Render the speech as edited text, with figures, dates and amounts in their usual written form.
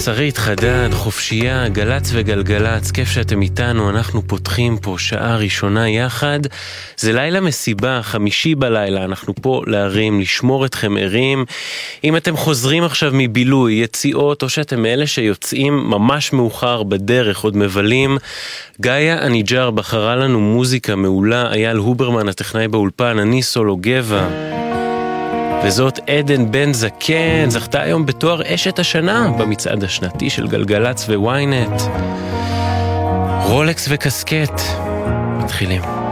שרית חדד, חופשייה, גלץ וגלגלץ, כיף שאתם איתנו, אנחנו פותחים פה שעה ראשונה יחד. זה לילה מסיבה, 5 בלילה, אנחנו פה להרים, לשמור אתכם ערים. אם אתם חוזרים עכשיו מבילוי, יציאות, או שאתם מאלה שיוצאים ממש מאוחר בדרך, עוד מבלים, גאיה אניג'ר בחרה לנו מוזיקה מעולה, אייל הוברמן הטכנאי באולפן, אני סולו גבע. וזאת עדן בן זקן, זכתה היום בתואר אשת השנה במצעד השנתי של גלגלץ וויינט. רולקס וקסקט, מתחילים.